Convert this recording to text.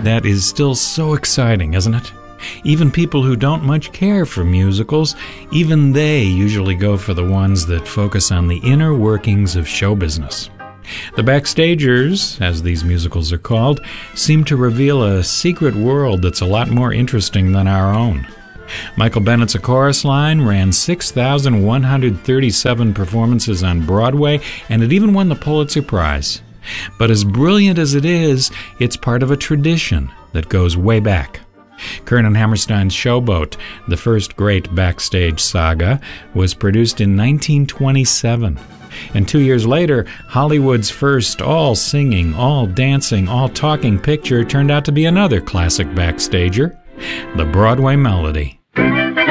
That is still so exciting, isn't it? Even people who don't much care for musicals, even they usually go for the ones that focus on the inner workings of show business. The Backstagers, as these musicals are called, seem to reveal a secret world that's a lot more interesting than our own. Michael Bennett's A Chorus Line ran 6,137 performances on Broadway, and it even won the Pulitzer Prize. But as brilliant as it is, it's part of a tradition that goes way back. Kern and Hammerstein's Showboat, the first great backstage saga, was produced in 1927. And 2 years later, Hollywood's first all-singing, all-dancing, all-talking picture turned out to be another classic backstager, The Broadway Melody.